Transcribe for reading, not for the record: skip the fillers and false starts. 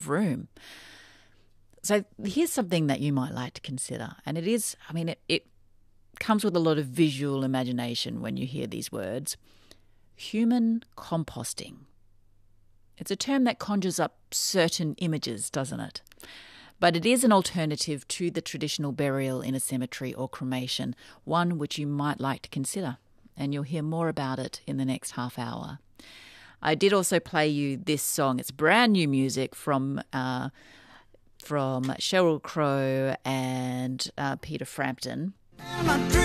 room. So here's something that you might like to consider. And it is, it comes with a lot of visual imagination when you hear these words. Human composting. It's a term that conjures up certain images, doesn't it? But it is an alternative to the traditional burial in a cemetery or cremation, one which you might like to consider. And you'll hear more about it in the next half hour. I did also play you this song. It's brand new music from Sheryl Crow and Peter Frampton.